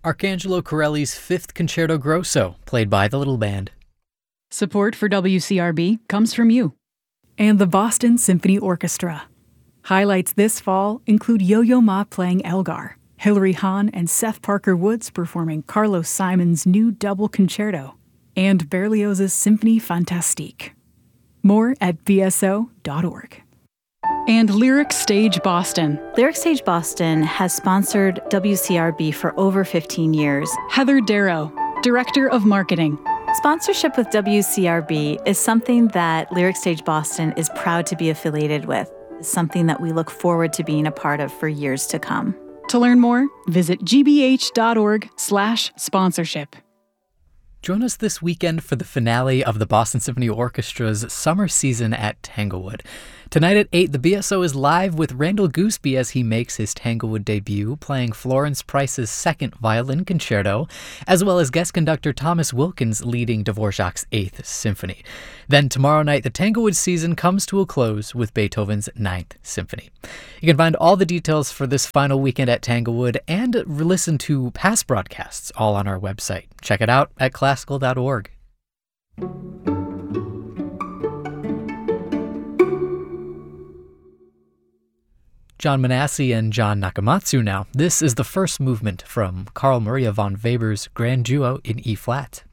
Arcangelo Corelli's Fifth Concerto Grosso, played by the Little Band. Support for WCRB comes from you. And the Boston Symphony Orchestra. Highlights this fall include Yo-Yo Ma playing Elgar, Hilary Hahn and Seth Parker Woods performing Carlos Simon's new double concerto, and Berlioz's Symphonie Fantastique. More at bso.org. And Lyric Stage Boston. Lyric Stage Boston has sponsored WCRB for over 15 years. Heather Darrow, Director of Marketing. Sponsorship with WCRB is something that Lyric Stage Boston is proud to be affiliated with. It's something that we look forward to being a part of for years to come. To learn more, visit gbh.org/sponsorship. Join us this weekend for the finale of the Boston Symphony Orchestra's summer season at Tanglewood. Tonight at 8, the BSO is live with Randall Gooseby as he makes his Tanglewood debut, playing Florence Price's second violin concerto, as well as guest conductor Thomas Wilkins leading Dvorak's Eighth Symphony. Then tomorrow night, the Tanglewood season comes to a close with Beethoven's Ninth Symphony. You can find all the details for this final weekend at Tanglewood and listen to past broadcasts all on our website. Check it out at classical.org. John Manassi and John Nakamatsu now. This is the first movement from Carl Maria von Weber's Grand Duo in E-flat.